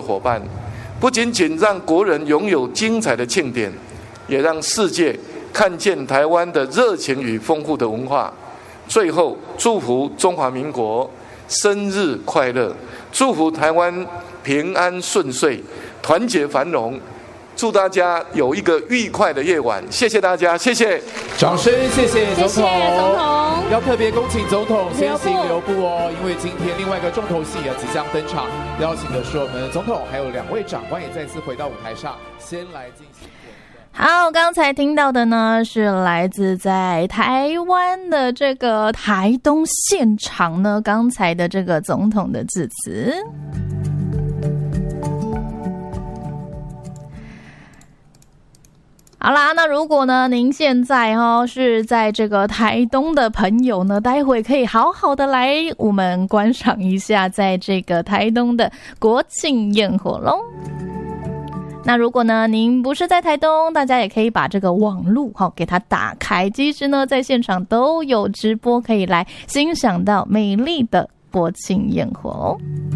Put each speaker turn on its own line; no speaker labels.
伙伴，不仅仅让国人拥有精彩的庆典，也让世界看见台湾的热情与丰富的文化。最后，祝福中华民国生日快乐，祝福台湾平安顺遂，团结繁荣。祝大家有一个愉快的夜晚，谢谢大家，谢谢。
掌声，谢谢总统。
谢谢总统。
要特别恭请总统先行留步哦，因为今天另外一个重头戏也即将登场，邀请的是我们总统，还有2位长官也再次回到舞台上，先来进行。
好，刚才听到的呢是来自在台湾的这个台东现场呢，刚才的这个总统的致辞。好啦，那如果呢您现在是在这个台东的朋友呢，待会可以好好的来我们观赏一下在这个台东的国庆焰火咯。那如果呢您不是在台东，大家也可以把这个网路给它打开，其实呢在现场都有直播可以来欣赏到美丽的国庆焰火哦。